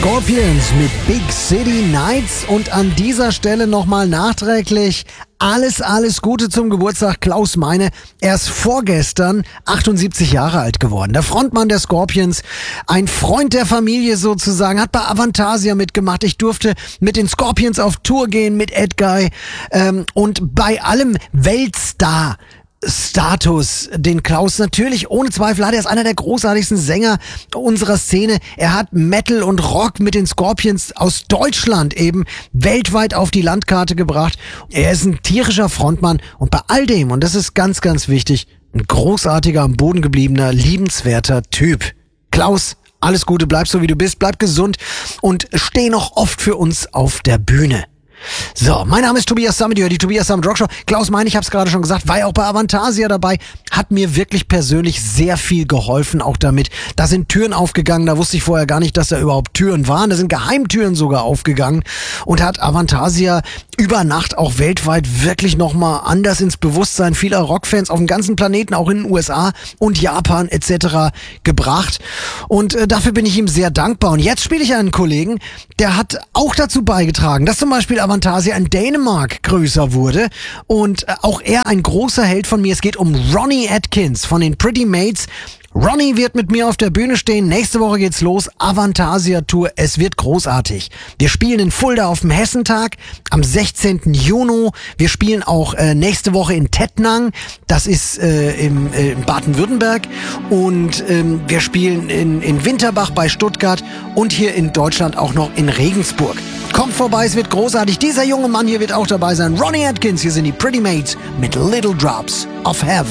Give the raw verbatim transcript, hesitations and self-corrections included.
Scorpions mit Big City Nights und an dieser Stelle nochmal nachträglich alles, alles Gute zum Geburtstag Klaus Meine. Er ist vorgestern achtundsiebzig Jahre alt geworden. Der Frontmann der Scorpions, ein Freund der Familie sozusagen, hat bei Avantasia mitgemacht. Ich durfte mit den Scorpions auf Tour gehen, mit Edguy ähm, und bei allem Weltstar Status, den Klaus natürlich ohne Zweifel hat. Er ist einer der großartigsten Sänger unserer Szene. Er hat Metal und Rock mit den Scorpions aus Deutschland eben weltweit auf die Landkarte gebracht. Er ist ein tierischer Frontmann und bei all dem, und das ist ganz, ganz wichtig, ein großartiger, am Boden gebliebener, liebenswerter Typ. Klaus, alles Gute, bleib so wie du bist, bleib gesund und steh noch oft für uns auf der Bühne. So, mein Name ist Tobias Sammet, die Tobias Sammet Rockshow. Klaus Meine, ich habe es gerade schon gesagt, war ja auch bei Avantasia dabei, hat mir wirklich persönlich sehr viel geholfen, auch damit. Da sind Türen aufgegangen, da wusste ich vorher gar nicht, dass da überhaupt Türen waren. Da sind Geheimtüren sogar aufgegangen und hat Avantasia über Nacht auch weltweit wirklich nochmal anders ins Bewusstsein vieler Rockfans auf dem ganzen Planeten, auch in den U S A und Japan et cetera gebracht. Und äh, dafür bin ich ihm sehr dankbar. Und jetzt spiele ich einen Kollegen, der hat auch dazu beigetragen, dass zum Beispiel Avantasia in Dänemark größer wurde und äh, auch er ein großer Held von mir. Es geht um Ronnie Atkins von den Pretty Mates. Ronnie wird mit mir auf der Bühne stehen. Nächste Woche geht's los. Avantasia Tour. Es wird großartig. Wir spielen in Fulda auf dem Hessentag am sechzehnten Juni. Wir spielen auch äh, nächste Woche in Tettnang. Das ist äh, im, äh, in Baden-Württemberg. Und ähm, wir spielen in, in Winterbach bei Stuttgart und hier in Deutschland auch noch in Regensburg. Kommt vorbei, es wird großartig. Dieser junge Mann hier wird auch dabei sein. Ronnie Atkins, hier sind die Pretty Mates mit Little Drops of Heaven.